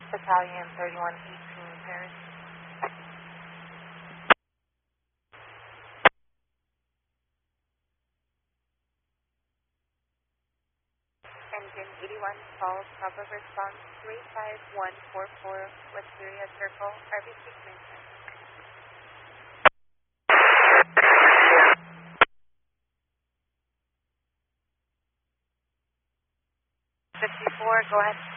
Battalion 3118 Paris. Engine 81, calls Papa response 35144, Wisteria Circle, RBC Clinton. 54, go ahead.